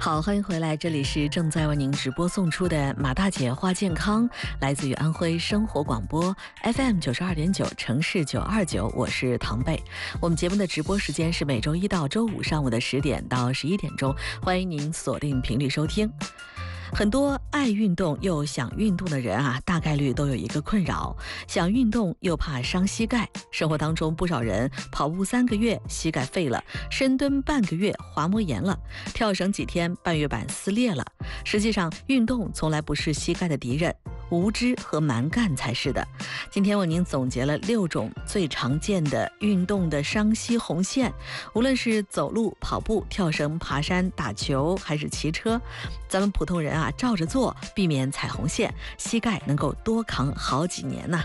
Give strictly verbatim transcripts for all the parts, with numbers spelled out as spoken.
好，欢迎回来，这里是正在为您直播送出的马大姐话健康，来自于安徽生活广播 F M 九十二点九城市九二九，我是唐贝。我们节目的直播时间是每周一到周五上午的十点到十一点钟，欢迎您锁定频率收听。很多爱运动又想运动的人啊，大概率都有一个困扰，想运动又怕伤膝盖。生活当中不少人跑步三个月膝盖废了，深蹲半个月滑膜炎了，跳绳几天半月板撕裂了。实际上，运动从来不是膝盖的敌人，无知和蛮干才是的。今天为您总结了六种最常见的运动的伤膝红线，无论是走路、跑步、跳绳、爬山、打球还是骑车，咱们普通人啊照着做，避免踩红线，膝盖能够多扛好几年呢、啊。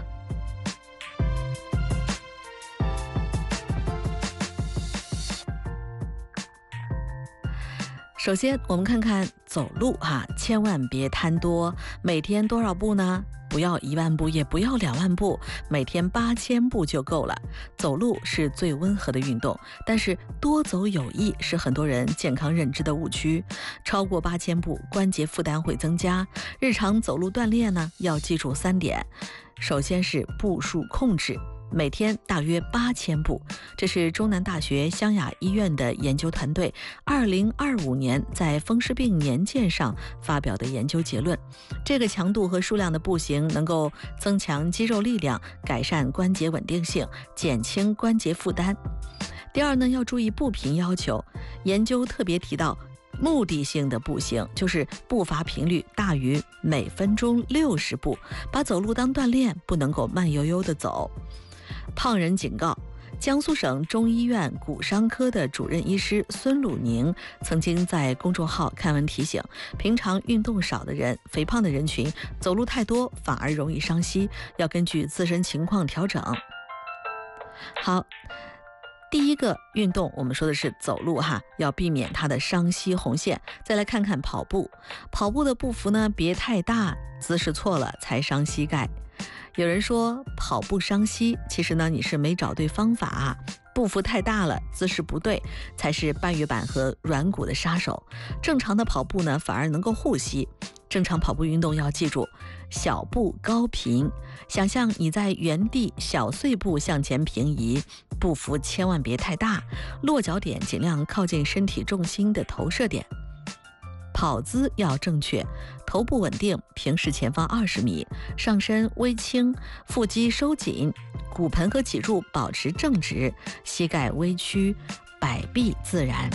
首先我们看看走路哈，千万别贪多，每天多少步呢？不要一万步，也不要两万步，每天八千步就够了。走路是最温和的运动，但是多走有益是很多人健康认知的误区。超过八千步，关节负担会增加。日常走路锻炼呢，要记住三点。首先是步数控制，每天大约八千步，这是中南大学湘雅医院的研究团队二零二五年在风湿病年鉴上发表的研究结论。这个强度和数量的步行能够增强肌肉力量，改善关节稳定性，减轻关节负担。第二呢，要注意步频要求，研究特别提到目的性的步行，就是步伐频率大于每分钟六十步，把走路当锻炼，不能够慢悠悠的走。胖人警告，江苏省中医院骨伤科的主任医师孙鲁宁曾经在公众号刊文提醒，平常运动少的人、肥胖的人群，走路太多反而容易伤膝，要根据自身情况调整。好，第一个运动我们说的是走路哈，要避免它的伤膝红线。再来看看跑步，跑步的步幅呢别太大，姿势错了才伤膝盖。有人说跑步伤膝，其实呢你是没找对方法啊。步幅太大了，姿势不对，才是半月板和软骨的杀手。正常的跑步呢反而能够护膝。正常跑步运动要记住小步高频，想象你在原地小碎步向前平移，步幅千万别太大，落脚点尽量靠近身体重心的投射点。跑姿要正确，头部稳定，平视前方二十米，上身微倾，腹肌收紧，骨盆和脊柱保持正直，膝盖微曲，摆臂自然。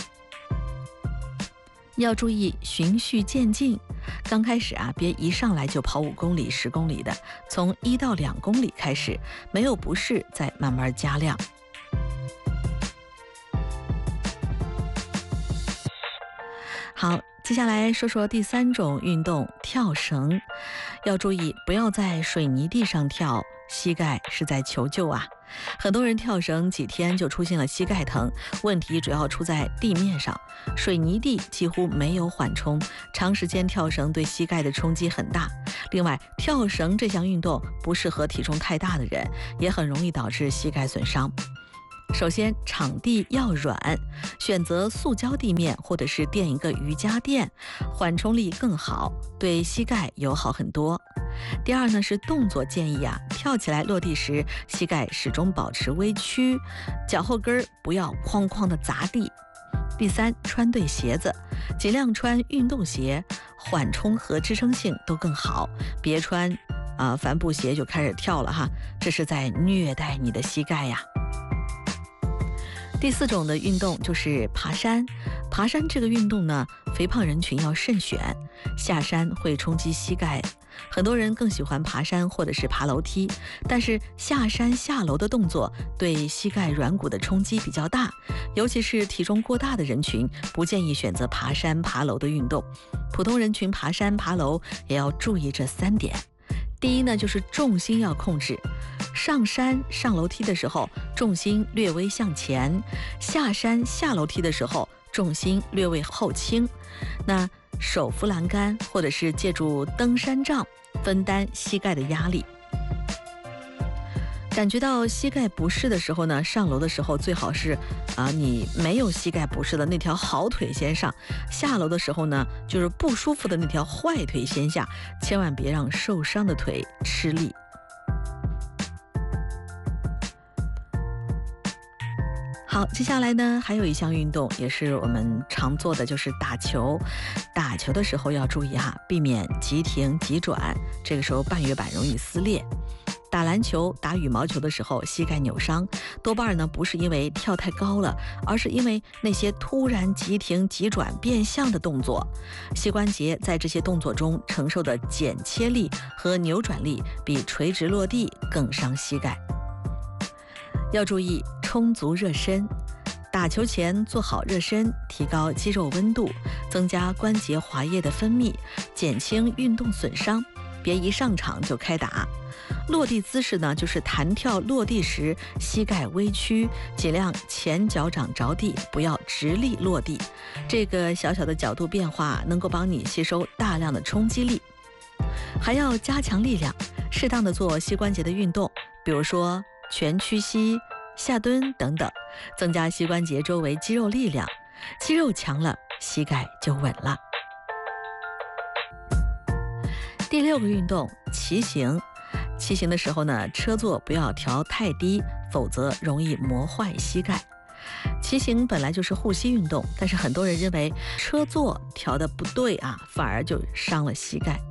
要注意循序渐进，刚开始啊，别一上来就跑五公里、十公里的，从一到两公里开始，没有不适，再慢慢加量。好，接下来说说第三种运动，跳绳。要注意，不要在水泥地上跳，膝盖是在求救啊。很多人跳绳几天就出现了膝盖疼，问题主要出在地面上，水泥地几乎没有缓冲，长时间跳绳对膝盖的冲击很大。另外，跳绳这项运动不适合体重太大的人，也很容易导致膝盖损伤。首先，场地要软，选择塑胶地面或者是垫一个瑜伽垫，缓冲力更好，对膝盖友好很多。第二呢，是动作建议啊，跳起来落地时，膝盖始终保持微曲，脚后跟不要哐哐的砸地。第三，穿对鞋子，尽量穿运动鞋，缓冲和支撑性都更好，别穿啊、呃、帆布鞋就开始跳了哈，这是在虐待你的膝盖呀。第四种的运动就是爬山。爬山这个运动呢，肥胖人群要慎选，下山会冲击膝盖，很多人更喜欢爬山或者是爬楼梯，但是下山下楼的动作对膝盖软骨的冲击比较大，尤其是体重过大的人群，不建议选择爬山爬楼的运动。普通人群爬山爬楼也要注意这三点。第一呢，就是重心要控制，上山上楼梯的时候重心略微向前，下山下楼梯的时候重心略微后倾。那手扶栏杆或者是借助登山杖分担膝盖的压力。 感觉到膝盖不适的时候呢，上楼的时候最好是啊，你没有膝盖不适的那条好腿先上，下楼的时候呢，就是不舒服的那条坏腿先下，千万别让受伤的腿吃力。好，接下来呢，还有一项运动也是我们常做的，就是打球。打球的时候要注意哈，避免急停急转，这个时候半月板容易撕裂。打篮球、打羽毛球的时候，膝盖扭伤，多半呢不是因为跳太高了，而是因为那些突然急停急转变向的动作。膝关节在这些动作中承受的剪切力和扭转力，比垂直落地更伤膝盖。要注意充足热身，打球前做好热身，提高肌肉温度，增加关节滑液的分泌，减轻运动损伤。别一上场就开打。落地姿势呢，就是弹跳落地时膝盖微屈，尽量前脚掌着地，不要直立落地。这个小小的角度变化能够帮你吸收大量的冲击力。还要加强力量，适当的做膝关节的运动，比如说全屈膝、下蹲等等，增加膝关节周围肌肉力量。肌肉强了，膝盖就稳了。第六个运动，骑行。骑行的时候呢，车座不要调太低，否则容易磨坏膝盖。骑行本来就是护膝运动，但是很多人认为车座调的不对啊，反而就伤了膝盖。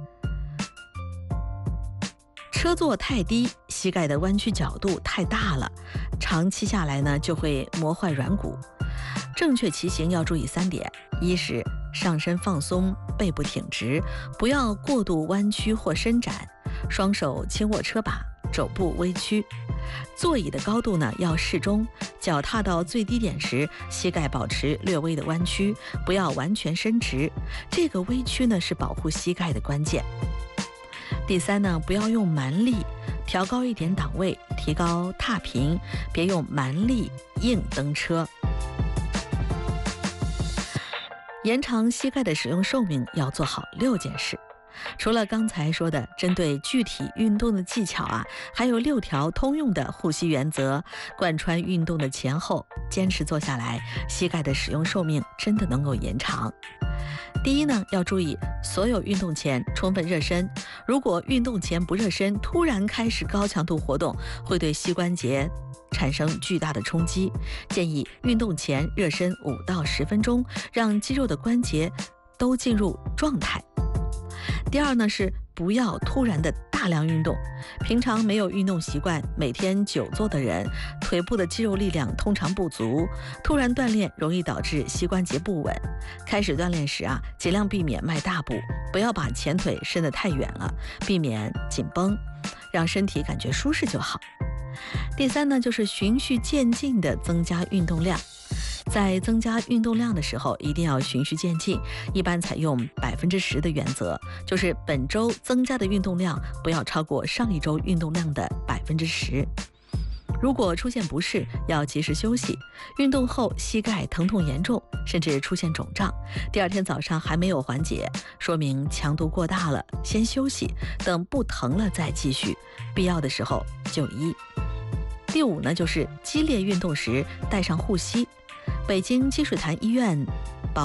车座太低，膝盖的弯曲角度太大了，长期下来呢，就会磨坏软骨。正确骑行要注意三点：一是上身放松，背部挺直，不要过度弯曲或伸展，双手轻握车把，肘部微屈。座椅的高度呢要适中，脚踏到最低点时，膝盖保持略微的弯曲，不要完全伸直。这个微屈呢是保护膝盖的关键。第三呢，不要用蛮力，调高一点档位，提高踏频，别用蛮力硬蹬车。延长膝盖的使用寿命要做好六件事。除了刚才说的针对具体运动的技巧啊，还有六条通用的护膝原则，贯穿运动的前后，坚持做下来，膝盖的使用寿命真的能够延长。第一呢，要注意所有运动前充分热身。如果运动前不热身，突然开始高强度活动，会对膝关节产生巨大的冲击。建议运动前热身五到十分钟，让肌肉的关节都进入状态。第二呢，是不要突然的大量运动。平常没有运动习惯，每天久坐的人，腿部的肌肉力量通常不足，突然锻炼容易导致膝关节不稳。开始锻炼时啊，尽量避免迈大步，不要把前腿伸得太远了，避免紧绷，让身体感觉舒适就好。第三呢，就是循序渐进地增加运动量。在增加运动量的时候，一定要循序渐进，一般采用百分之十的原则，就是本周增加的运动量不要超过上一周运动量的百分之十。如果出现不适，要及时休息。运动后膝盖疼痛严重，甚至出现肿胀，第二天早上还没有缓解，说明强度过大了，先休息，等不疼了再继续，必要的时候就医。第五呢，就是激烈运动时带上护膝。北京积水潭医院